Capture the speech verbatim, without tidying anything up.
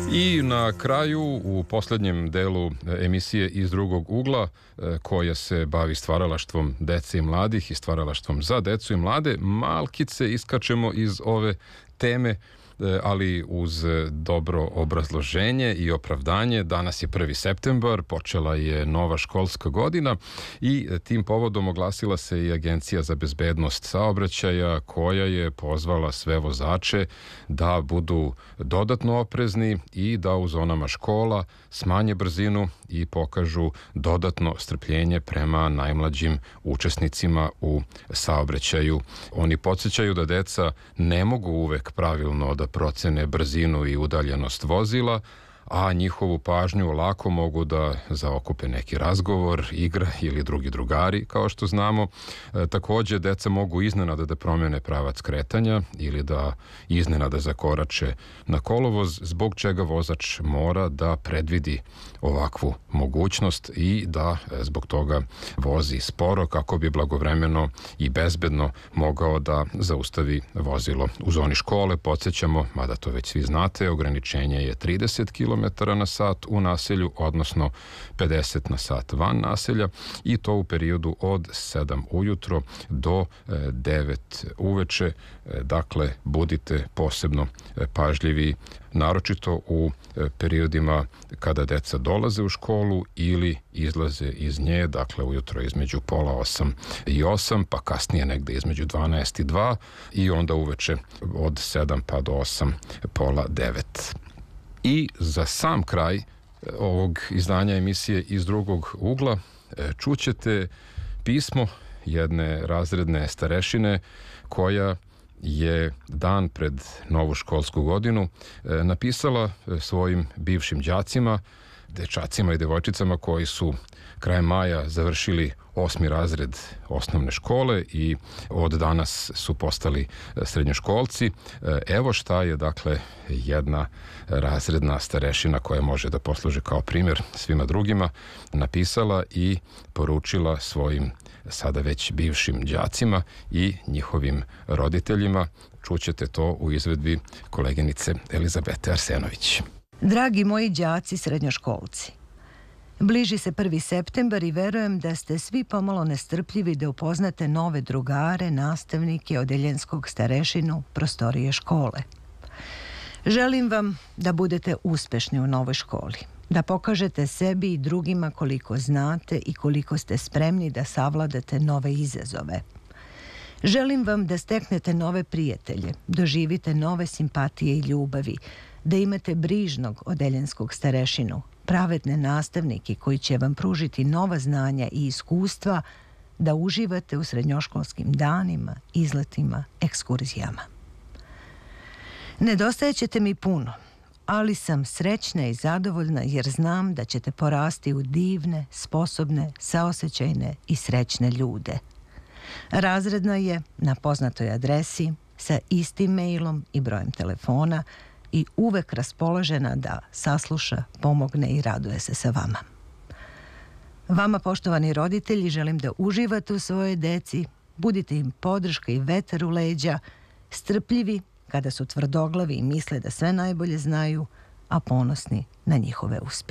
I na kraju, u poslednjem delu emisije Iz drugog ugla, koja se bavi stvaralaštvom dece i mladih i stvaralaštvom za decu i mlade, malkice iskačemo iz ove teme, ali uz dobro obrazloženje i opravdanje. Danas je prvi septembar, počela je nova školska godina i tim povodom oglasila se i Agencija za bezbednost saobraćaja, koja je pozvala sve vozače da budu dodatno oprezni i da u zonama škola smanje brzinu i pokažu dodatno strpljenje prema najmlađim učesnicima u saobraćaju. Oni podsjećaju da deca ne mogu uvek pravilno da procene brzinu i udaljenost vozila, a njihovu pažnju lako mogu da zaokupe neki razgovor, igra ili drugi drugari, kao što znamo. E, takođe, deca mogu iznenada da promene pravac kretanja ili da iznenada zakorače na kolovoz, zbog čega vozač mora da predvidi ovakvu mogućnost i da e, zbog toga vozi sporo kako bi blagovremeno i bezbedno mogao da zaustavi vozilo. U zoni škole, podsjećamo, mada to već svi znate, ograničenje je trideset kilometara na sat u naselju, odnosno pedeset na sat van naselja, i to u periodu od sedam ujutro do devet uveče. Dakle, budite posebno pažljivi, naročito u periodima kada deca dolaze u školu ili izlaze iz nje, dakle ujutro između pola osam i osam, pa kasnije negde između dvanaest i dva i onda uveče od sedam pa do osam, pola devet. I za sam kraj ovog izdanja emisije Iz drugog ugla čućete pismo jedne razredne starešine koja je dan pred novu školsku godinu napisala svojim bivšim đacima, dečacima i devojčicama koji su krajem maja završili osmi razred osnovne škole i od danas su postali srednjoškolci. Evo šta je, dakle, jedna razredna starešina koja može da posluži kao primjer svima drugima napisala i poručila svojim sada već bivšim đacima i njihovim roditeljima. Čućete to u izvedbi koleginice Elizabete Arsenović. Dragi moji đaci srednjoškolci, bliži se prvi septembar i verujem da ste svi pomalo nestrpljivi da upoznate nove drugare, nastavnike, odeljenskog starešinu, prostorije škole. Želim vam da budete uspešni u novoj školi, da pokažete sebi i drugima koliko znate i koliko ste spremni da savladate nove izazove. Želim vam da steknete nove prijatelje, doživite nove simpatije i ljubavi, da imate brižnog odeljenskog starešinu, pravedne nastavnike koji će vam pružiti nova znanja i iskustva, da uživate u srednjoškolskim danima, izletima, ekskurzijama. Nedostajećete mi puno, ali sam srećna i zadovoljna jer znam da ćete porasti u divne, sposobne, saosećajne i srećne ljude. Razredna je na poznatoj adresi, sa istim mailom i brojem telefona i uvek raspoložena da sasluša, pomogne i raduje se sa vama. Vama, poštovani roditelji, želim da uživate u svojoj deci, budite im podrška i vetar u leđa, strpljivi kada su tvrdoglavi i misle da sve najbolje znaju, a ponosni na njihove uspehe.